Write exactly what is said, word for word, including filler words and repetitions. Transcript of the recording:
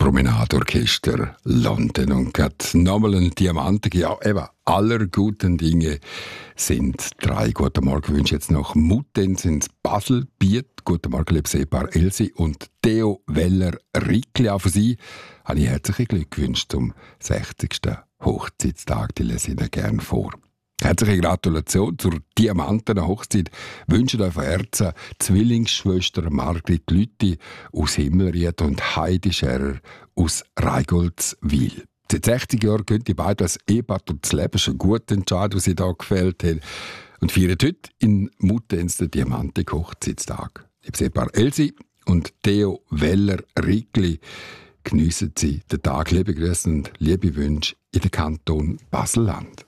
Promenadorchester London und gerade nochmal ein Diamant. Ja, eben, aller guten Dinge sind drei. Guten Morgen wünsche ich jetzt noch Muttenz ins Basel, Biet. Guten Morgen, liebes Ehepaar Elsie und Theo Weller-Rickli. Auch für Sie habe ich herzliche Glückwünsche zum sechzigsten Hochzeitstag. Die lese ich Ihnen gerne vor. Herzliche Gratulation zur Diamanten-Hochzeit. Wünschen euch von Herzen Zwillingsschwester Margrit Lüthi aus Himmelried und Heidi Scherer aus Reigoldswil. Seit sechzig Jahren gehen die beiden als Ehepaar durchs Leben. Schon gut entscheiden, was sie da gefällt haben. Und feiern heute in Muttenz den Diamanten-Hochzeitstag. Liebes Ehepaar Elsie und Theo Weller-Rickli, geniessen Sie den Tag. Liebe Grüße und liebe Wünsche in den Kanton Basel-Land.